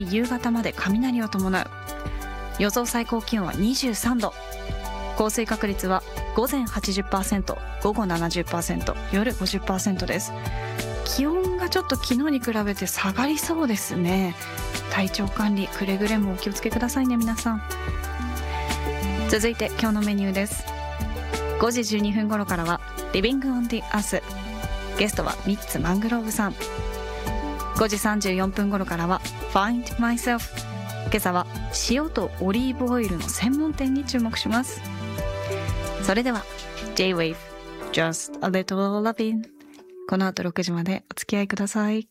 夕方まで雷を伴う。予想最高気温は23度。降水確率は午前 80%、午後 70%、夜 50% です。気温がちょっと昨日に比べて下がりそうですね。体調管理、くれぐれもお気をつけくださいね、皆さん。続いて今日のメニューです。5時12分頃からは Living on the Earth、 ゲストはミッツ・マングローブさん。5時34分頃からは Find Myself、 今朝は塩とオリーブオイルの専門店に注目します。それでは J-Wave Just a Little Lovin'、 この後6時までお付き合いください。